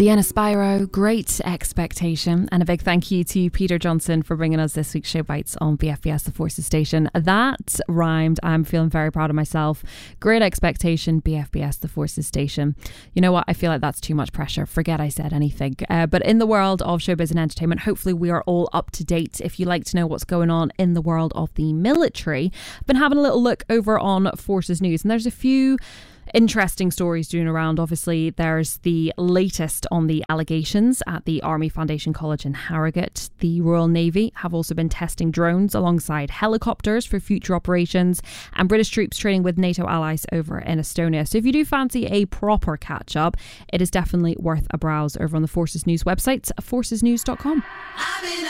Sienna Spyro, Great Expectation, and a big thank you to Peter Johnson for bringing us this week's Show Bites on BFBS The Forces Station. That rhymed. I'm feeling very proud of myself. Great Expectation, BFBS The Forces Station. You know what? I feel like that's too much pressure. Forget I said anything. But in the world of showbiz and entertainment, hopefully we are all up to date. If you like to know what's going on in the world of the military, I've been having a little look over on Forces News, and there's a few interesting stories doing around. Obviously, there's the latest on the allegations at the Army Foundation College in Harrogate. The Royal Navy have also been testing drones alongside helicopters for future operations, and British troops training with NATO allies over in Estonia. So if you do fancy a proper catch-up, it is definitely worth a browse over on the Forces News website, forcesnews.com.